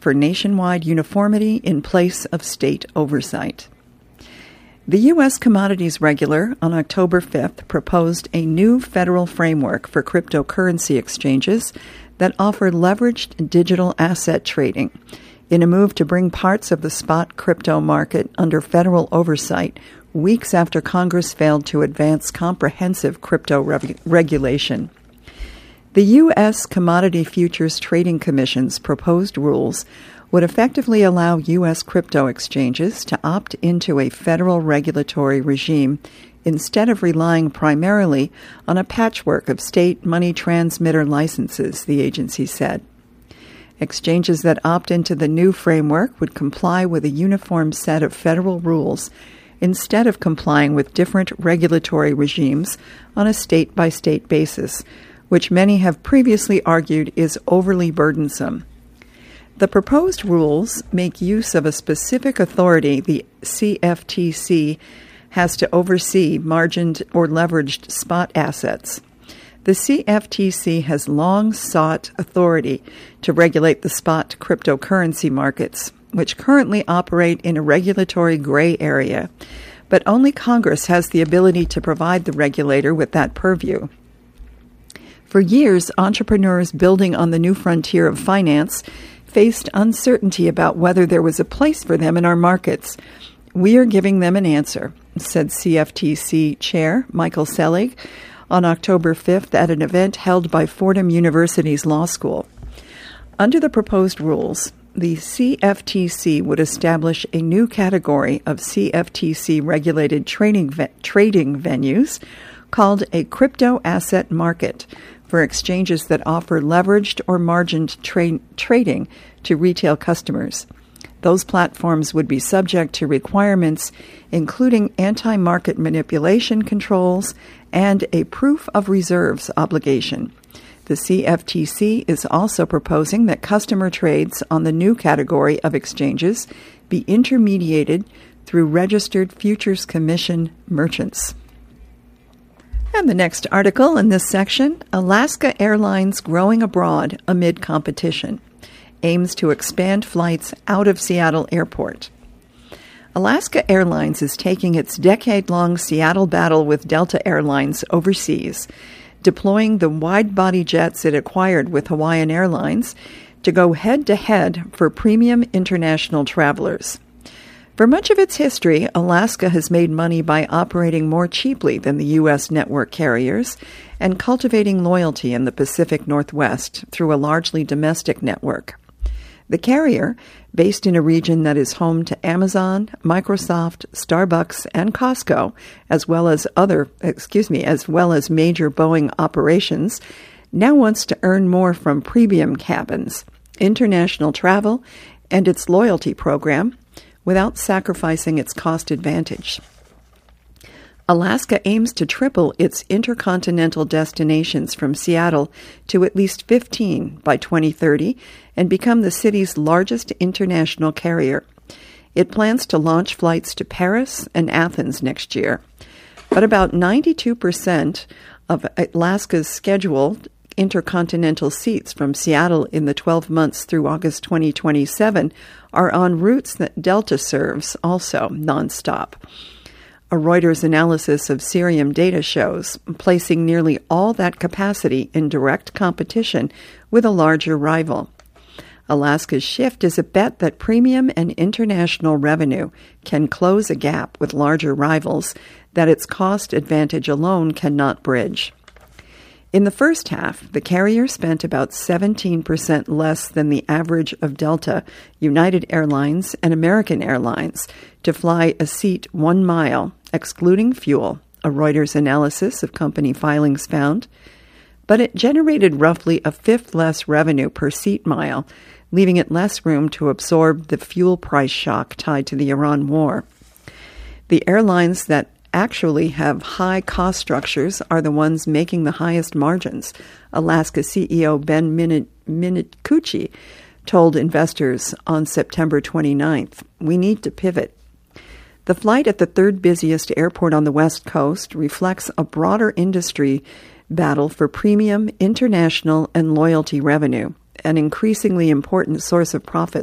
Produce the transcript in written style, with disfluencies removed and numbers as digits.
for nationwide uniformity in place of state oversight. The U.S. Commodities Regulator on October 5th proposed a new federal framework for cryptocurrency exchanges that offer leveraged digital asset trading in a move to bring parts of the spot crypto market under federal oversight weeks after Congress failed to advance comprehensive crypto regulation. The U.S. Commodity Futures Trading Commission's proposed rules would effectively allow U.S. crypto exchanges to opt into a federal regulatory regime instead of relying primarily on a patchwork of state money transmitter licenses, the agency said. Exchanges that opt into the new framework would comply with a uniform set of federal rules instead of complying with different regulatory regimes on a state-by-state basis, which many have previously argued is overly burdensome. The proposed rules make use of a specific authority the CFTC has to oversee margined or leveraged spot assets. The CFTC has long sought authority to regulate the spot cryptocurrency markets, which currently operate in a regulatory gray area, but only Congress has the ability to provide the regulator with that purview. For years, entrepreneurs building on the new frontier of finance faced uncertainty about whether there was a place for them in our markets. We are giving them an answer, said CFTC Chair Michael Selig on October 5th at an event held by Fordham University's Law School. Under the proposed rules, the CFTC would establish a new category of CFTC-regulated trading venues called a crypto asset market for exchanges that offer leveraged or margined trading to retail customers. Those platforms would be subject to requirements including anti-market manipulation controls and a proof of reserves obligation. The CFTC is also proposing that customer trades on the new category of exchanges be intermediated through registered Futures Commission merchants. And the next article in this section, Alaska Airlines growing abroad amid competition, aims to expand flights out of Seattle Airport. Alaska Airlines is taking its decade-long Seattle battle with Delta Airlines overseas, deploying the wide-body jets it acquired with Hawaiian Airlines to go head-to-head for premium international travelers. For much of its history, Alaska has made money by operating more cheaply than the U.S. network carriers and cultivating loyalty in the Pacific Northwest through a largely domestic network. The carrier, based in a region that is home to Amazon, Microsoft, Starbucks, and Costco, as well as major Boeing operations, now wants to earn more from premium cabins, international travel, and its loyalty program, without sacrificing its cost advantage. Alaska aims to triple its intercontinental destinations from Seattle to at least 15 by 2030 and become the city's largest international carrier. It plans to launch flights to Paris and Athens next year. But about 92% of Alaska's scheduled intercontinental seats from Seattle in the 12 months through August 2027 are on routes that Delta serves, also nonstop. A Reuters analysis of Cirium data shows placing nearly all that capacity in direct competition with a larger rival. Alaska's shift is a bet that premium and international revenue can close a gap with larger rivals that its cost advantage alone cannot bridge. In the first half, the carrier spent about 17% less than the average of Delta, United Airlines, and American Airlines to fly a seat 1 mile, excluding fuel, a Reuters analysis of company filings found. But it generated roughly a fifth less revenue per seat mile, leaving it less room to absorb the fuel price shock tied to the Iran war. The airlines that actually have high cost structures are the ones making the highest margins, Alaska CEO Ben Minicucci told investors on September 29th. We need to pivot. The flight at the third busiest airport on the West Coast reflects a broader industry battle for premium, international, and loyalty revenue, an increasingly important source of profit